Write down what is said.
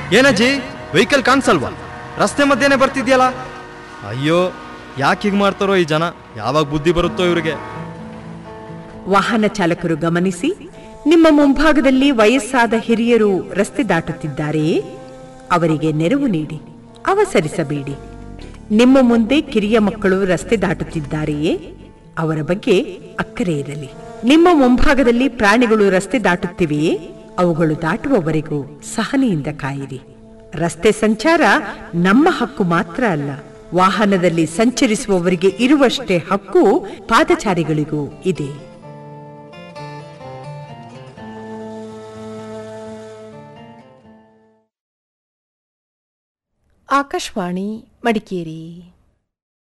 ಏನಜ್ಜಿ, vehicle ಕಾಣಿಸಲ್ವಾ? ರಸ್ತೆ ಮಧ್ಯೆನೆ ಬರ್ತಿದ್ಯಲ್ಲ. ಅಯ್ಯೋ, ಯಾಕೆ ಹೀಗೆ ಮಾಡ್ತಾರೋ ಈ ಜನ? ಯಾವಾಗ ಬುದ್ಧಿ ಬರುತ್ತೋ ಇವರಿಗೆ? ವಾಹನ ಚಾಲಕರು ಗಮನಿಸಿ, ನಿಮ್ಮ ಮುಂಭಾಗದಲ್ಲಿ ವಯಸ್ಸಾದ ಹಿರಿಯರು ರಸ್ತೆ ದಾಟುತ್ತಿದ್ದಾರೆಯೇ? ಅವರಿಗೆ ನೆರವು ನೀಡಿ, ಅವಸರಿಸಬೇಡಿ. ನಿಮ್ಮ ಮುಂದೆ ಕಿರಿಯ ಮಕ್ಕಳು ರಸ್ತೆ ದಾಟುತ್ತಿದ್ದಾರೆಯೇ? ಅವರ ಬಗ್ಗೆ ಅಕ್ಕರೆ ಇರಲಿ. ನಿಮ್ಮ ಮುಂಭಾಗದಲ್ಲಿ ಪ್ರಾಣಿಗಳು ರಸ್ತೆ ದಾಟುತ್ತಿವೆಯೇ? ಅವುಗಳು ದಾಟುವವರೆಗೂ ಸಹನೆಯಿಂದ ಕಾಯಿರಿ. ರಸ್ತೆ ಸಂಚಾರ ನಮ್ಮ ಹಕ್ಕು ಮಾತ್ರ ಅಲ್ಲ, ವಾಹನದಲ್ಲಿ ಸಂಚರಿಸುವವರಿಗೆ ಇರುವಷ್ಟೇ ಹಕ್ಕು ಪಾದಚಾರಿಗಳಿಗೂ ಇದೆ. ಆಕಾಶವಾಣಿ ಮಡಿಕೇರಿ.